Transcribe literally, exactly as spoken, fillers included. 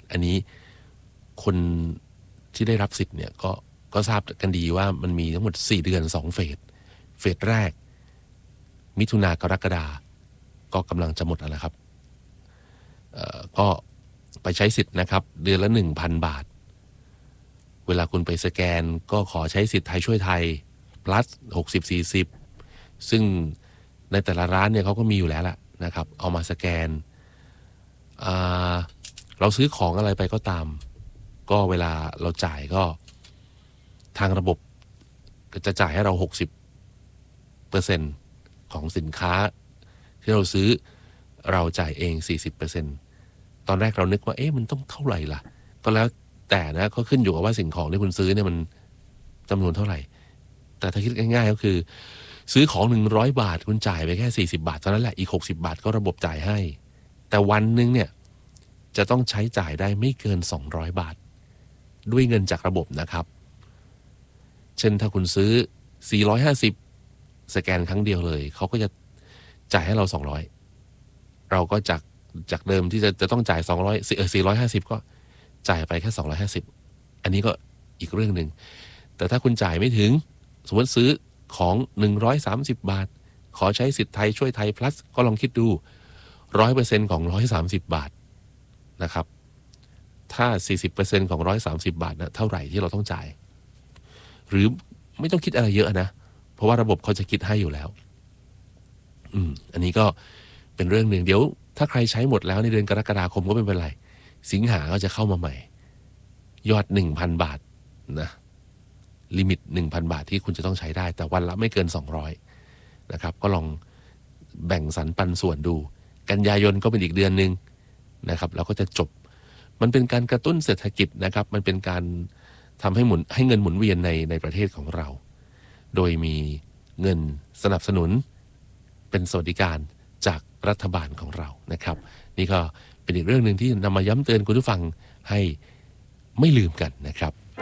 อันนี้คนที่ได้รับสิทธิ์เนี่ยก็ก็ทราบกันดีว่ามันมีทั้งหมดสี่เดือนสองเฟสเฟสแรกมิถุนากรกฎาก็กำลังจะหมดแล้วครับก็ไปใช้สิทธิ์นะครับเดือนละ หนึ่งพัน บาทเวลาคุณไปสแกนก็ขอใช้สิทธิ์ไทยช่วยไทย plus หกสิบ สี่สิบซึ่งในแต่ละร้านเนี่ยเขาก็มีอยู่แล้วล่ะนะครับเอามาสแกนเราซื้อของอะไรไปก็ตามก็เวลาเราจ่ายก็ทางระบบก็จะจ่ายให้เรา หกสิบเปอร์เซ็นต์ ของสินค้าที่เราซื้อเราจ่ายเอง สี่สิบเปอร์เซ็นต์ ตอนแรกเรานึกว่าเอ๊ะมันต้องเท่าไหร่ล่ะก็แล้วแต่นะก็ขึ้นอยู่กับว่าสิ่งของที่คุณซื้อเนี่ยมันจำนวนเท่าไหร่แต่ถ้าคิดง่ายๆก็คือซื้อของหนึ่งร้อยบาทคุณจ่ายไปแค่สี่สิบบาทเท่านั้นแหละอีกหกสิบบาทก็ระบบจ่ายให้แต่วันนึงเนี่ยจะต้องใช้จ่ายได้ไม่เกินสองร้อยบาทด้วยเงินจากระบบนะครับเช่นถ้าคุณซื้อสี่ร้อยห้าสิบสแกนครั้งเดียวเลยเขาก็จะจ่ายให้เราสองร้อยเราก็จากจากเดิมที่จะจะต้องจ่ายสองร้อยเอ่อสี่ร้อยห้าสิบก็จ่ายไปแค่สองร้อยห้าสิบอันนี้ก็อีกเรื่องนึงแต่ถ้าคุณจ่ายไม่ถึงสมมติซื้อของหนึ่งร้อยสามสิบบาทขอใช้สิทธิ์ไทยช่วยไทย plus ก็ลองคิดดู หนึ่งร้อยเปอร์เซ็นต์ ของหนึ่งร้อยสามสิบบาทนะครับถ้า สี่สิบเปอร์เซ็นต์ ของหนึ่งร้อยสามสิบบาทนะเท่าไหร่ที่เราต้องจ่ายหรือไม่ต้องคิดอะไรเยอะนะเพราะว่าระบบเขาจะคิดให้อยู่แล้วอืมอันนี้ก็เป็นเรื่องหนึ่งเดี๋ยวถ้าใครใช้หมดแล้วในเดือนกรกฎาคมก็ไม่เป็นไรสิงหาก็จะเข้ามาใหม่ยอด หนึ่งพัน บาทนะลิมิต หนึ่งพัน บาทที่คุณจะต้องใช้ได้แต่วันละไม่เกินสองร้อยนะครับก็ลองแบ่งสรรปันส่วนดูกันยายนก็เป็นอีกเดือนนึงนะครับแล้วก็จะจบมันเป็นการกระตุ้นเศรษฐกิจนะครับมันเป็นการทำให้หมุนให้เงินหมุนเวียนในในประเทศของเราโดยมีเงินสนับสนุนเป็นสวัสดิการจากรัฐบาลของเรานะครับนี่ก็เป็นอีกเรื่องนึงที่นำมาย้ำเตือนคุณผู้ฟังให้ไม่ลืมกันนะครับ